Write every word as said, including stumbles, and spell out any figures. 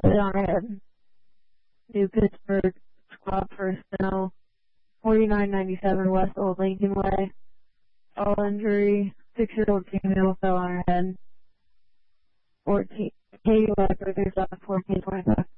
Hit on her head. New Pittsburgh squad personnel. forty-nine ninety-seven West Old Lincoln Way. All injury. Six-year-old female fell on her head. fourteen Katie Leopard, there's fourteen twenty-five.